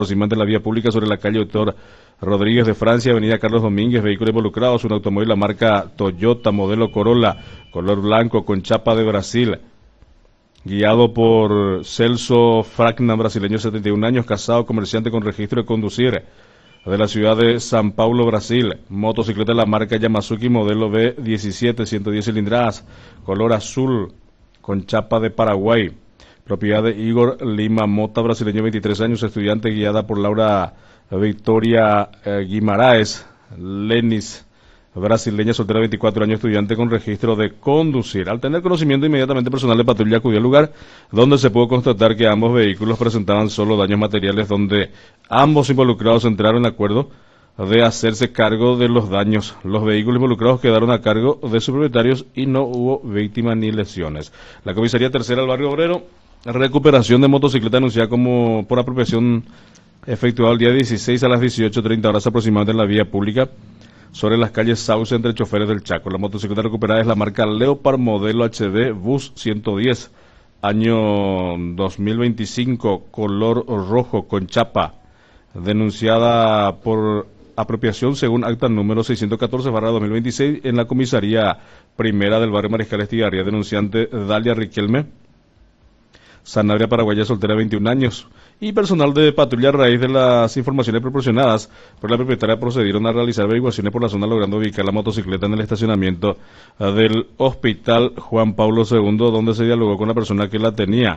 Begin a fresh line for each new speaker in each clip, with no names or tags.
aproximadamente en la vía pública sobre la calle Doctor Rodríguez de Francia, avenida Carlos Domínguez, vehículos involucrados, un automóvil la marca Toyota, modelo Corolla, color blanco con chapa de Brasil, guiado por Celso Fragna, brasileño, 71 años, casado, comerciante con registro de conducir, de la ciudad de San Paulo, Brasil. Motocicleta de la marca Yamazuki, modelo B17, 110 cilindradas, color azul, con chapa de Paraguay. Propiedad de Igor Lima Mota, brasileño, 23 años, estudiante, guiada por Laura Victoria Guimaraes Lenis, brasileña, soltera, 24 años, estudiante con registro de conducir. Al tener conocimiento, inmediatamente personal de patrulla acudió al lugar, donde se pudo constatar que ambos vehículos presentaban solo daños materiales, donde ambos involucrados entraron en acuerdo de hacerse cargo de los daños. Los vehículos involucrados quedaron a cargo de sus propietarios y no hubo víctimas ni lesiones. La comisaría tercera del barrio Obrero, recuperación de motocicleta anunciada como por apropiación efectuada el día 16 a las 18:30 horas aproximadamente en la vía pública sobre las calles Sauce entre choferes del Chaco. La motocicleta recuperada es la marca Leopard, modelo HD Bus 110, año 2025, color rojo con chapa, denunciada por apropiación según acta número 614/2026 en la comisaría primera del barrio Mariscal Estigarribia. Denunciante Dalia Riquelme Sanabria, paraguaya, soltera, 21 años. Y personal de patrulla, a raíz de las informaciones proporcionadas por la propietaria, procedieron a realizar averiguaciones por la zona, logrando ubicar la motocicleta en el estacionamiento del Hospital Juan Pablo II, donde se dialogó con la persona que la tenía.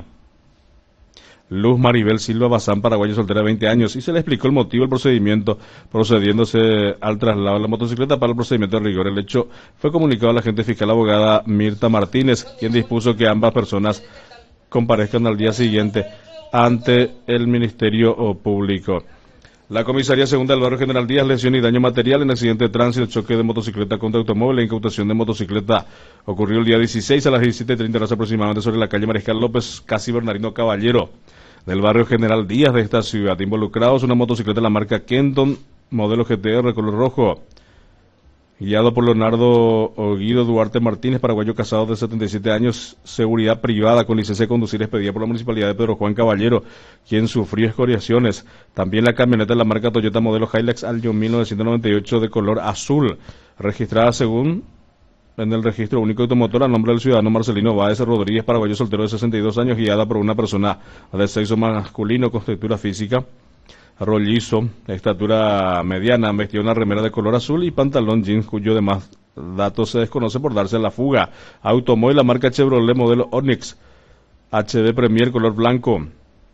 Luz Maribel Silva Bazán, paraguaya, soltera, 20 años, y se le explicó el motivo del procedimiento, procediéndose al traslado de la motocicleta para el procedimiento de rigor. El hecho fue comunicado a la agente fiscal abogada Mirta Martínez, quien dispuso que ambas personas comparezcan al día siguiente ante el Ministerio Público. La comisaría segunda del barrio General Díaz, lesión y daño material en accidente de tránsito, choque de motocicleta contra automóvil e incautación de motocicleta ocurrió el día 16 a las 17:30 horas aproximadamente sobre la calle Mariscal López, casi Bernardino Caballero, del barrio General Díaz de esta ciudad. Involucrados una motocicleta de la marca Kenton, modelo GTR, color rojo, guiado por Leonardo Guido Duarte Martínez, paraguayo, casado, de 77 años, seguridad privada con licencia de conducir, expedida por la municipalidad de Pedro Juan Caballero, quien sufrió escoriaciones. También la camioneta de la marca Toyota modelo Hilux año 1998 de color azul, registrada según en el registro único automotor a nombre del ciudadano Marcelino Báez Rodríguez, paraguayo, soltero, de 62 años, guiada por una persona de sexo masculino con estructura física rollizo, estatura mediana, vestía una remera de color azul y pantalón jeans, cuyo demás datos se desconoce por darse a la fuga. Automóvil la marca Chevrolet modelo Onix HD Premier, color blanco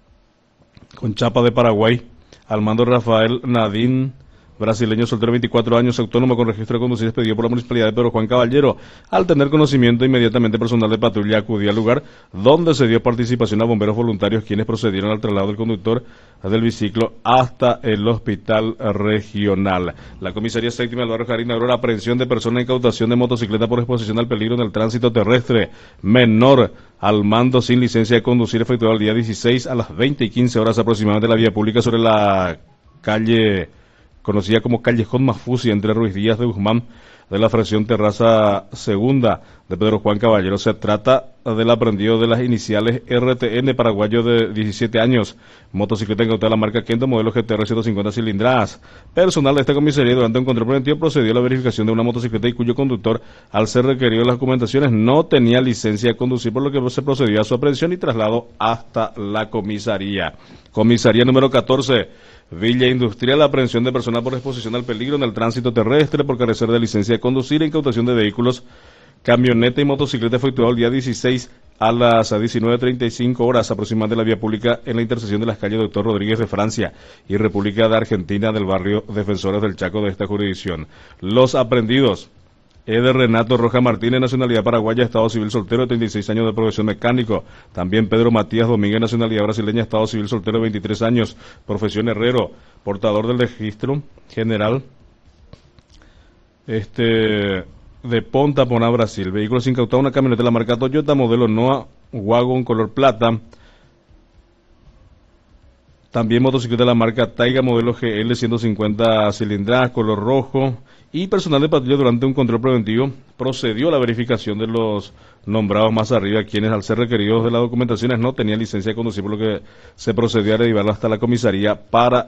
con chapa de Paraguay, al mando Rafael Nadine, brasileño, soltero, 24 años, autónomo con registro de conducir, expedido por la municipalidad de Pedro Juan Caballero. Al tener conocimiento, inmediatamente personal de patrulla acudió al lugar, donde se dio participación a bomberos voluntarios, quienes procedieron al traslado del conductor del biciclo hasta el hospital regional. La comisaría séptima del barrio Jardín logró la aprehensión de persona e incautación de motocicleta por exposición al peligro en el tránsito terrestre menor al mando sin licencia de conducir, efectuado el día 16 a las 20:15 horas aproximadamente en la vía pública sobre la calle conocida como Callejón Mafusi, entre Ruiz Díaz de Guzmán, de la fracción Terraza Segunda de Pedro Juan Caballero. Se trata del aprendido de las iniciales RTN, paraguayo, de 17 años, motocicleta incautada de la marca Kento, modelo GTR 150 cilindradas. Personal de esta comisaría, durante un control preventivo, procedió a la verificación de una motocicleta y cuyo conductor, al ser requerido las documentaciones, no tenía licencia de conducir, por lo que se procedió a su aprehensión y traslado hasta la comisaría. Comisaría número 14. Villa Industrial, aprehensión de personas por exposición al peligro en el tránsito terrestre por carecer de licencia de conducir e incautación de vehículos, camioneta y motocicleta, efectuado el día 16 a las 19:35 horas aproximadamente en la vía pública en la intersección de las calles Doctor Rodríguez de Francia y República de Argentina del barrio Defensores del Chaco de esta jurisdicción. Los aprendidos: Eder Renato Roja Martínez, nacionalidad paraguaya, estado civil, soltero, 36 años, de profesión mecánico. También Pedro Matías Domínguez, nacionalidad brasileña, estado civil, soltero, 23 años, profesión herrero, portador del registro general de Ponta Poná, Brasil. Vehículos incautados: una camioneta de la marca Toyota modelo Noah Wagon color plata, También motocicleta de la marca Taiga modelo GL 150 cilindradas, color rojo. Y personal de patrulla durante un control preventivo procedió a la verificación de los nombrados más arriba, quienes al ser requeridos de las documentaciones no tenían licencia de conducir, por lo que se procedió a derivarla hasta la comisaría para